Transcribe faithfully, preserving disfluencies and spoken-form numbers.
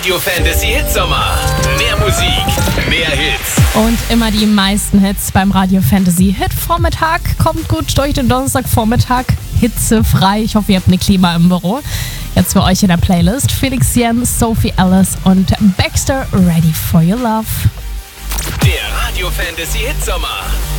Radio Fantasy Hitsommer. Mehr Musik, mehr Hits. Und immer die meisten Hits beim Radio Fantasy Hit Vormittag. Kommt gut durch den Donnerstagvormittag. Hitzefrei. Ich hoffe, ihr habt eine Klima im Büro. Jetzt für euch in der Playlist Felix Jen, Sophie Ellis und Baxter, Ready for Your Love. Der Radio Fantasy Hitsommer.